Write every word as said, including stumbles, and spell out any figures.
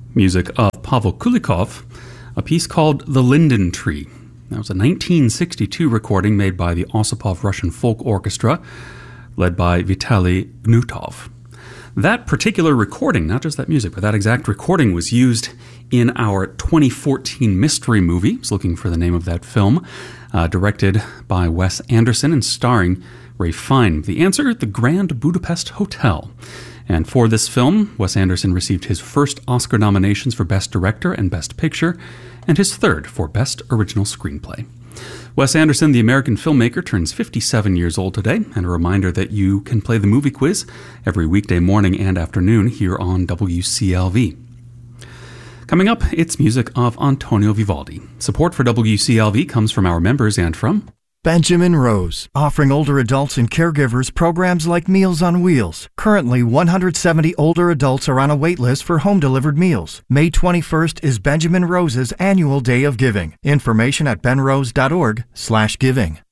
Music of Pavel Kulikov, a piece called The Linden Tree. That was a nineteen sixty-two recording made by the Osipov Russian Folk Orchestra, led by Vitaly Gnutov. That particular recording, not just that music, but that exact recording was used in our twenty fourteen mystery movie. I was looking for the name of that film, uh, directed by Wes Anderson and starring Ralph Fiennes. The answer, The Grand Budapest Hotel. And for this film, Wes Anderson received his first Oscar nominations for Best Director and Best Picture, and his third for Best Original Screenplay. Wes Anderson, the American filmmaker, turns fifty-seven years old today, and a reminder that you can play the movie quiz every weekday morning and afternoon here on W C L V. Coming up, it's music of Antonio Vivaldi. Support for W C L V comes from our members and from Benjamin Rose, offering older adults and caregivers programs like Meals on Wheels. Currently, one hundred seventy older adults are on a wait list for home-delivered meals. May twenty-first is Benjamin Rose's annual Day of Giving. Information at benrose.org slash giving.